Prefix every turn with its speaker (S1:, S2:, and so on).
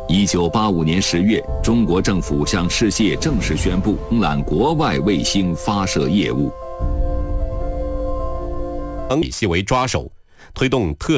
S1: 1985年10月，中国政府向世界正式宣布承揽国外卫星发射业务。
S2: 以其为抓手，推动特